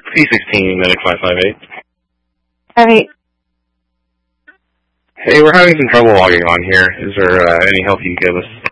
P16, medic 558. All right. Hey, we're having some trouble logging on here. Is there any help you can give us?